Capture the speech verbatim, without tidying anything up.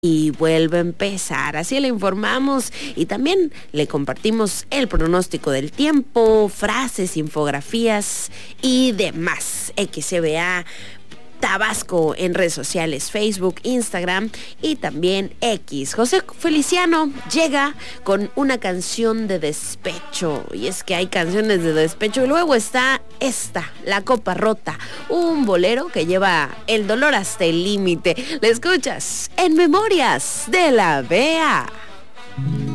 Y vuelve a empezar, así le informamos y también le compartimos el pronóstico del tiempo, frases, infografías y demás. X C B A Tabasco en redes sociales, Facebook, Instagram y también X. José Feliciano llega con una canción de despecho, y es que hay canciones de despecho, y luego está esta, La Copa Rota, un bolero que lleva el dolor hasta el límite. La escuchas en Memorias de la B E A.